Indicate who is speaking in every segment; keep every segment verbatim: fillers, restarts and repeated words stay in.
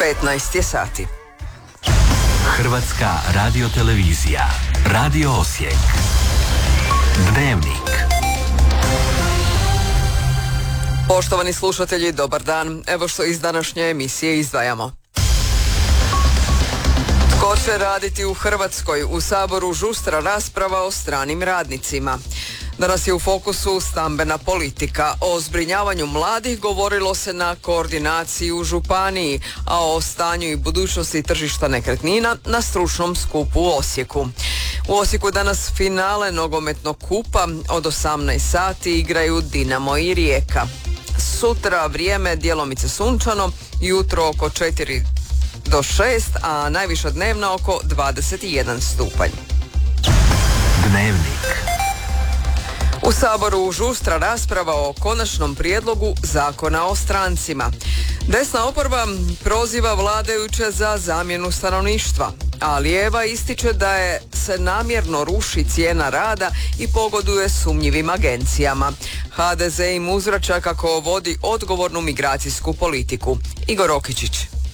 Speaker 1: petnaest je sati.
Speaker 2: Hrvatska radiotelevizija, Radio Osijek, Dnevnik.
Speaker 1: Poštovani slušatelji, dobar dan. Evo što iz današnje emisije izdvajamo. Tko će raditi u Hrvatskoj? U Saboru žustra rasprava o stranim radnicima. Danas je u fokusu stambena politika. O zbrinjavanju mladih govorilo se na koordinaciji u županiji, a o stanju i budućnosti tržišta nekretnina na stručnom skupu u Osijeku. U Osijeku danas finale nogometnog kupa, od osamnaest sati igraju Dinamo i Rijeka. Sutra vrijeme djelomice sunčano, jutro oko četiri do šest, a najviša dnevna oko dvadeset jedan stupanj.
Speaker 2: Dnevnik.
Speaker 1: U Saboru žustra rasprava o konačnom prijedlogu zakona o strancima. Desna oporba proziva vladajuće za zamjenu stanovništva, a lijeva ističe da je se namjerno ruši cijena rada i pogoduje sumnjivim agencijama. ha de ze im uzvraća kako vodi odgovornu migracijsku politiku. Igor Okičić.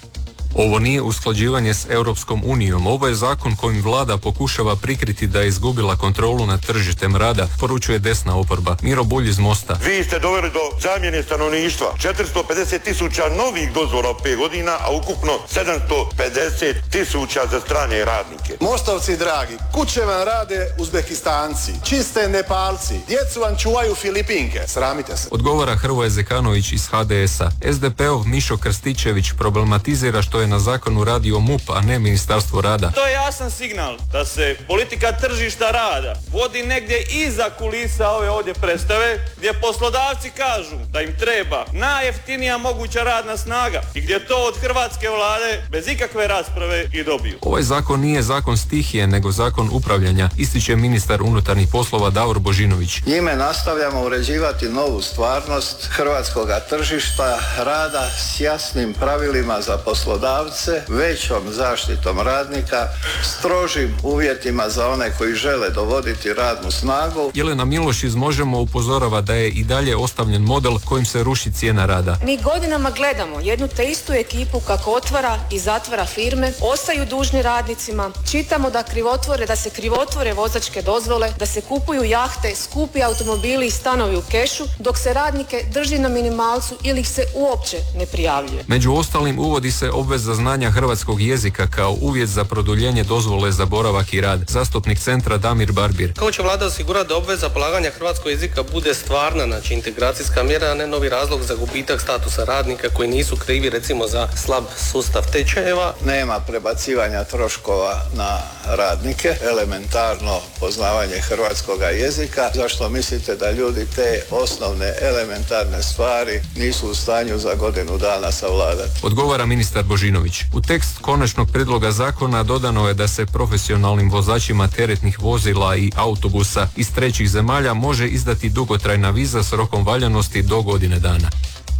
Speaker 3: Ovo nije usklađivanje s Europskom unijom, ovo je zakon kojim vlada pokušava prikriti da je izgubila kontrolu nad tržištem rada, poručuje desna oporba. Miro Bulj iz Mosta.
Speaker 4: Vi ste doveli do zamjene stanovništva. četiristo pedeset tisuća novih dozvola u pet godina, a ukupno sedamsto pedeset tisuća za strane radnike.
Speaker 5: Mostovci dragi, kuće vam rade Uzbekistanci, čiste Nepalci, djecu vam čuvaju Filipinke. Sramite se.
Speaker 3: Odgovara Hrvoje Zekanović iz ha de es a. es de pe ov Mišo Krstičević problematizira što je na zakonu radio MUP, a ne Ministarstvo rada.
Speaker 6: To je jasan signal da se politika tržišta rada vodi negdje iza kulisa ove ovdje predstave, gdje poslodavci kažu da im treba najjeftinija moguća radna snaga i gdje to od hrvatske vlade bez ikakve rasprave i dobiju.
Speaker 3: Ovaj zakon nije zakon stihije, nego zakon upravljanja, ističe ministar unutarnjih poslova Davor Božinović.
Speaker 7: Njime nastavljamo uređivati novu stvarnost hrvatskoga tržišta rada s jasnim pravilima za poslodavce, većom zaštitom radnika, strožim uvjetima za one koji žele dovoditi radnu snagu.
Speaker 3: Jelena Miloš iz Možemo upozorava da je i dalje ostavljen model kojim se ruši cijena rada.
Speaker 8: Mi godinama gledamo jednu te istu ekipu kako otvara i zatvara firme, ostaju dužni radnicima, čitamo da krivotvore, da se krivotvore vozačke dozvole, da se kupuju jahte, skupi automobili i stanovi u kešu, dok se radnike drži na minimalcu ili ih se uopće ne prijavljuje.
Speaker 3: Među ostalim uvodi se obveza znanja hrvatskog jezika kao uvjet za produljenje dozvole za boravak i rad. Zastupnik centra Damir Barbir.
Speaker 9: Kako će vlada osigurati da obveza polaganja hrvatskog jezika bude stvarna, znači integracijska mjera, a ne novi razlog za gubitak statusa radnika koji nisu krivi recimo za slab sustav tečajeva?
Speaker 7: Nema prebacivanja troškova na radnike, elementarno poznavanje hrvatskoga jezika. Zašto mislite da ljudi te osnovne elementarne stvari nisu u stanju za godinu dana savladati?
Speaker 3: Odgovara ministar Božinović. U tekst konačnog prijedloga zakona dodano je da se profesionalnim vozačima teretnih vozila i autobusa iz trećih zemalja može izdati dugotrajna viza s rokom valjanosti do godine dana.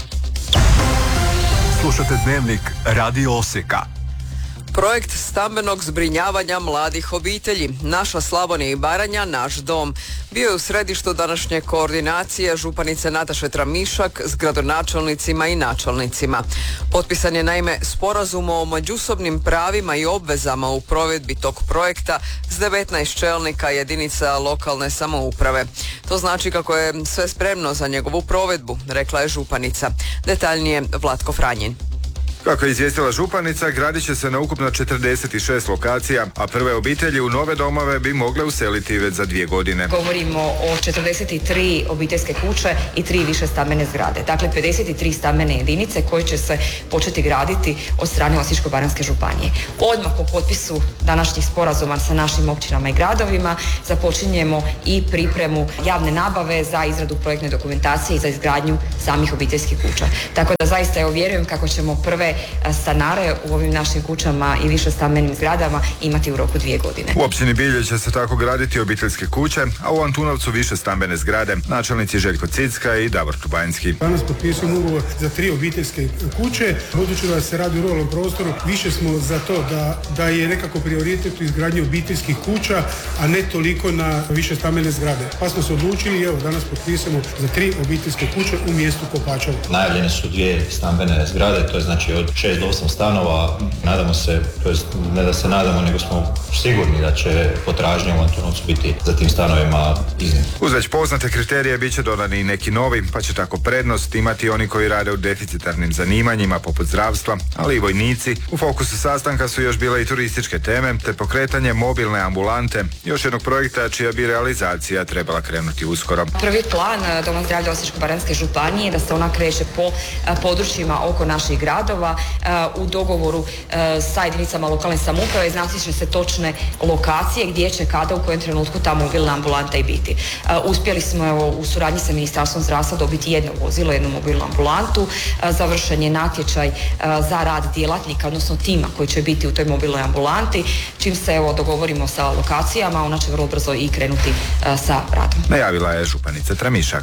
Speaker 2: Slušate Dnevnik Radio Osijeka.
Speaker 1: Projekt stambenog zbrinjavanja mladih obitelji Naša Slavonija i Baranja, naš dom, bio je u središtu današnje koordinacije županice Nataše Tramišak s gradonačelnicima i načelnicima. Potpisan je naime sporazum o međusobnim pravima i obvezama u provedbi tog projekta s devetnaest čelnika jedinica lokalne samouprave. To znači kako je sve spremno za njegovu provedbu, rekla je županica. Detaljnije Vlatko Franjin.
Speaker 10: Kako je izvijestila županica, gradit će se na ukupno četrdeset šest lokacija, a prve obitelji u nove domove bi mogle useliti već za dvije godine.
Speaker 11: Govorimo o četrdeset tri obiteljske kuće i tri više stambene zgrade. Dakle, pedeset tri stambene jedinice koje će se početi graditi od strane Osječko-baranjske županije. Odmah po potpisu današnjih sporazuma sa našim općinama i gradovima započinjemo i pripremu javne nabave za izradu projektne dokumentacije i za izgradnju samih obiteljskih kuća. Tako da zaista evo vjerujem kako ćemo prve stanare u ovim našim kućama i više stambenim zgradama imati u roku dvije godine.
Speaker 10: U općini Bilje će se tako graditi obiteljske kuće, a u Antunovcu više stambene zgrade. Načelnici Željko Cicka i Davor Tubanjski.
Speaker 12: Danas potpisujemo ugovor za tri obiteljske kuće. Budući da se radi u ruralnom prostoru, više smo za to da, da je nekako prioritet u izgradnji obiteljskih kuća, a ne toliko na više stambene zgrade. Pa smo se odlučili i evo danas potpisujemo za tri obiteljske kuće u mjestu Kopačevo.
Speaker 13: Najavljene su dvije stambene zgrade, to je znači od šest do osam stanova. Nadamo se, to jest ne da se nadamo, nego smo sigurni da će potražnja u ovom trenutku biti za tim stanovima iznimna.
Speaker 10: Uz već poznate kriterije bit će dodani i neki novi, pa će tako prednost imati oni koji rade u deficitarnim zanimanjima poput zdravstva, ali i vojnici. U fokusu sastanka su još bile i turističke teme, te pokretanje mobilne ambulante, još jednog projekta čija bi realizacija trebala krenuti uskoro.
Speaker 11: Prvi plan Doma zdravlja Osječko-baranjske županije je da se ona kreće po područjima oko naših gradova u dogovoru sa jedinicama lokalne samouprave. Znači će se točne lokacije gdje će, kada, u kojem trenutku ta mobilna ambulanta i biti. Uspjeli smo evo, u suradnji sa Ministarstvom zdravstva dobiti jedno vozilo, jednu mobilnu ambulantu. Završen je natječaj za rad djelatnika, odnosno tima koji će biti u toj mobilnoj ambulanti. Čim se evo dogovorimo sa lokacijama, ona će vrlo brzo i krenuti sa radom.
Speaker 10: Najavila je županica Tramišak.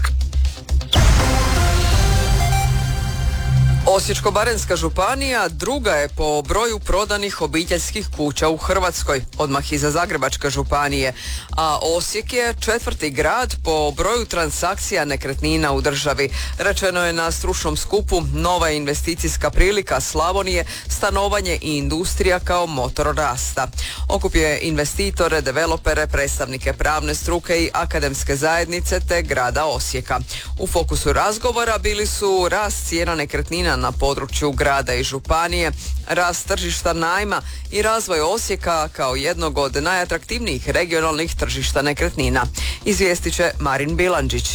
Speaker 1: Osječko-baranjska županija druga je po broju prodanih obiteljskih kuća u Hrvatskoj, odmah iza Zagrebačke županije, a Osijek je četvrti grad po broju transakcija nekretnina u državi. Rečeno je na stručnom skupu Nova investicijska prilika Slavonije, stanovanje i industrija kao motor rasta. Okupio investitore, developere, predstavnike pravne struke i akademske zajednice te grada Osijeka. U fokusu razgovora bili su rast cijena nekretnina na području grada i županije, rast tržišta najma i razvoj Osijeka kao jednog od najatraktivnijih regionalnih tržišta nekretnina. Izvijestit će Marin Bilandžić.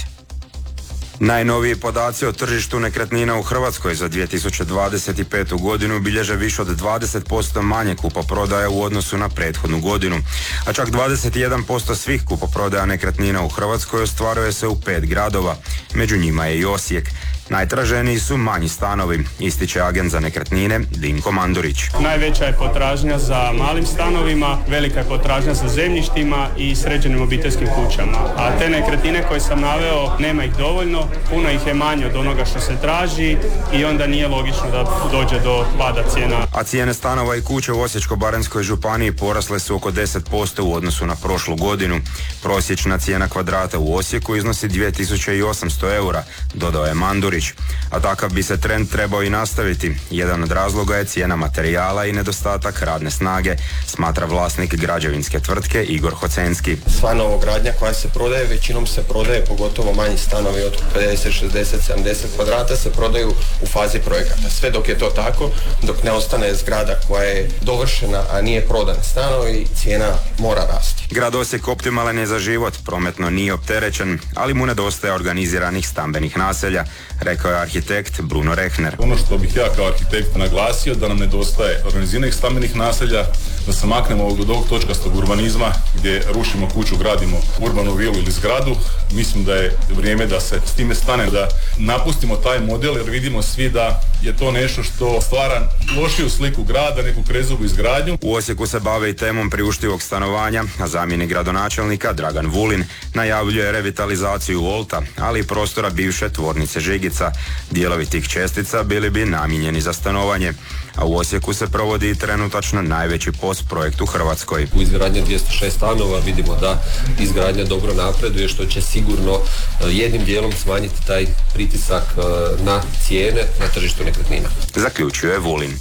Speaker 14: Najnoviji podaci o tržištu nekretnina u Hrvatskoj za dvije tisuće dvadeset petu godinu bilježe više od dvadeset posto manje kupoprodaja u odnosu na prethodnu godinu, a čak dvadeset jedan posto svih kupoprodaja nekretnina u Hrvatskoj ostvaruje se u pet gradova, među njima je i Osijek. Najtraženiji su manji stanovi, ističe agent za nekretnine Dinko Mandurić.
Speaker 15: Najveća je potražnja za malim stanovima, velika je potražnja za zemljištima i sređenim obiteljskim kućama. A te nekretnine koje sam naveo, nema ih dovoljno, puno ih je manje od onoga što se traži i onda nije logično da dođe do pada cijena.
Speaker 14: A cijene stanova i kuća u Osječko-baranjskoj županiji porasle su oko deset posto u odnosu na prošlu godinu. Prosječna cijena kvadrata u Osijeku iznosi dvije tisuće osamsto eura, dodao je Mandurić. A takav bi se trend trebao i nastaviti. Jedan od razloga je cijena materijala i nedostatak radne snage, smatra vlasnik građevinske tvrtke Igor Hocenski.
Speaker 9: Sva novogradnja koja se prodaje, većinom se prodaje, pogotovo manji stanovi od pedeset, šezdeset, sedamdeset kvadrata se prodaju u fazi projekata. Sve dok je to tako, dok ne ostane zgrada koja je dovršena, a nije prodana stanovi, cijena mora rasti.
Speaker 14: Grad Osijek optimalan je za život, prometno nije opterećen, ali mu nedostaje organiziranih stambenih naselja, rekao je arhitekt Bruno Rehner.
Speaker 16: Ono što bih ja kao arhitekt naglasio, da nam nedostaje organiziranih stambenih naselja, da se maknemo od ovog točkastog urbanizma gdje rušimo kuću, gradimo urbanu vilu ili zgradu. Mislim da je vrijeme da se s time stane, da napustimo taj model jer vidimo svi da je to nešto što stvara lošiju sliku grada, neku krezubu izgradnju.
Speaker 14: U Osijeku se bave i temom priuštivog stanovanja, a zamjenik gradonačelnika Dragan Vulin najavljuje revitalizaciju Volta, ali i prostora bivše tvornice Žigica. Dijelovi tih čestica bili bi namijenjeni za stanovanje, a u Osijeku se provodi i trenutačno najveći POS projekt u Hrvatskoj.
Speaker 17: U izgradnje dvjesto šest stanova vidimo da izgradnja dobro napreduje, što će sigurno jednim dijelom smanjiti taj pritisak na cijene na tržištu nekretnina.
Speaker 14: Zaključuje Vulin.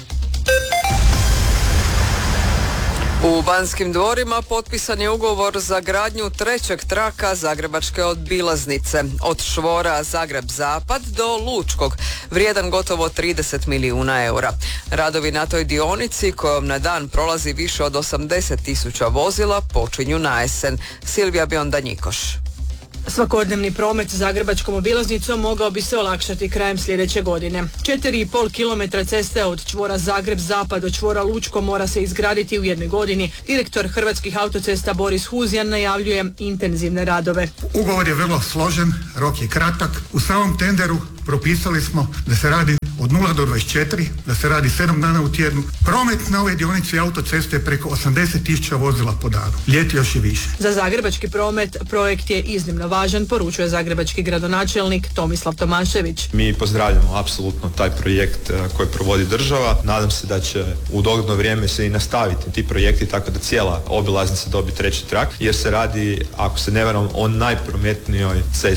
Speaker 1: U Banskim dvorima potpisan je ugovor za gradnju trećeg traka Zagrebačke obilaznice od čvora Zagreb-Zapad do Lučkog, vrijedan gotovo trideset milijuna eura. Radovi na toj dionici, kojom na dan prolazi više od osamdeset tisuća vozila, počinju na jesen. Silvija Bionda-Njikoš.
Speaker 18: Svakodnevni promet Zagrebačkom obilaznicom mogao bi se olakšati krajem sljedeće godine. četiri i pol kilometra ceste od čvora Zagreb-Zapad do čvora Lučko mora se izgraditi u jednoj godini. Direktor Hrvatskih autocesta Boris Huzjan najavljuje intenzivne radove.
Speaker 19: Ugovor je vrlo složen, rok je kratak. U samom tenderu propisali smo da se radi od nula do dvadeset četiri, da se radi sedam dana u tjednu. Promet na ovoj dionici autoceste je preko osamdeset tisuća vozila po danu. Ljeti još i više.
Speaker 18: Za zagrebački promet projekt je iznimno važan, poručuje zagrebački gradonačelnik Tomislav Tomašević.
Speaker 20: Mi pozdravljamo apsolutno taj projekt koji provodi država. Nadam se da će u dogledno vrijeme se i nastaviti ti projekti tako da cijela obilaznica dobi treći trak, jer se radi, ako se ne varam, o najprometnijoj cesti